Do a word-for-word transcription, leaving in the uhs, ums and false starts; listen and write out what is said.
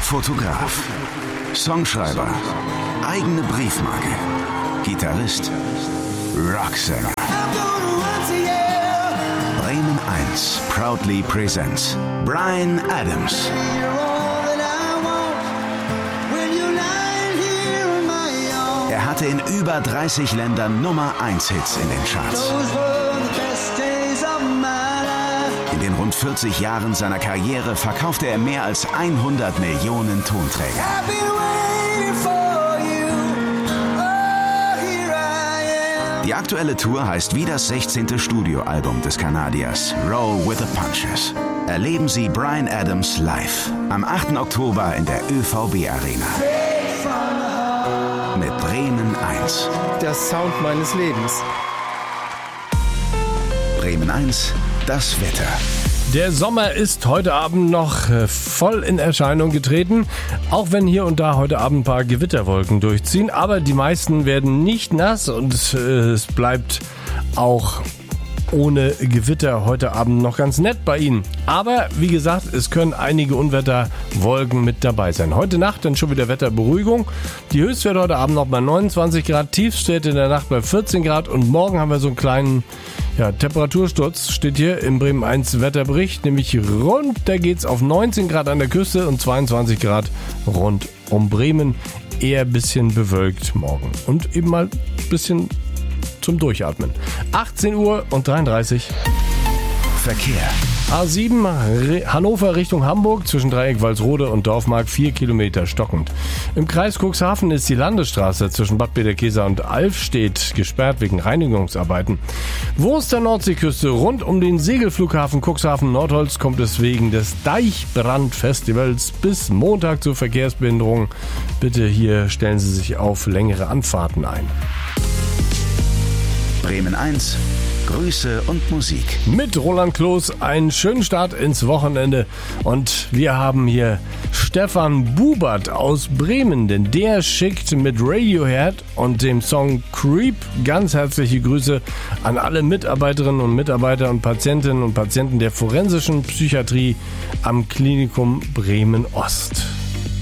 Fotograf, Songschreiber, eigene Briefmarke, Gitarrist, Rocksänger. Bremen eins proudly presents Bryan Adams. Er hatte in über dreißig Ländern Nummer eins Hits in den Charts. In den rund vierzig Jahren seiner Karriere verkaufte er mehr als hundert Millionen Tonträger. Die aktuelle Tour heißt wie das sechzehnte Studioalbum des Kanadiers, Roll with the Punches. Erleben Sie Bryan Adams live am achten Oktober in der Ö V B Arena. Mit Bremen eins. Der Sound meines Lebens. Bremen eins, das Wetter. Der Sommer ist heute Abend noch voll in Erscheinung getreten, auch wenn hier und da heute Abend ein paar Gewitterwolken durchziehen. Aber die meisten werden nicht nass und es bleibt auch ohne Gewitter heute Abend noch ganz nett bei Ihnen. Aber wie gesagt, es können einige Unwetterwolken mit dabei sein. Heute Nacht dann schon wieder Wetterberuhigung. Die Höchstwerte heute Abend noch bei neunundzwanzig Grad, Tiefstwerte in der Nacht bei vierzehn Grad und morgen haben wir so einen kleinen ja, Temperatursturz, steht hier im Bremen eins Wetterbericht, nämlich runter geht's auf neunzehn Grad an der Küste und zweiundzwanzig Grad rund um Bremen. Eher ein bisschen bewölkt morgen und eben mal ein bisschen zum Durchatmen. achtzehn Uhr und dreiunddreißig. Verkehr. A sieben Hannover Richtung Hamburg zwischen Dreieck Walsrode und Dorfmark vier Kilometer stockend. Im Kreis Cuxhaven ist die Landesstraße zwischen Bad Bederkesa und Alfstedt gesperrt wegen Reinigungsarbeiten. Wurst der Nordseeküste rund um den Segelflughafen Cuxhaven-Nordholz kommt es wegen des Deichbrandfestivals bis Montag zu Verkehrsbehinderungen. Bitte hier stellen Sie sich auf längere Anfahrten ein. Bremen eins, Grüße und Musik. Mit Roland Kloß einen schönen Start ins Wochenende. Und wir haben hier Stefan Bubert aus Bremen, denn der schickt mit Radiohead und dem Song Creep ganz herzliche Grüße an alle Mitarbeiterinnen und Mitarbeiter und Patientinnen und Patienten der forensischen Psychiatrie am Klinikum Bremen Ost.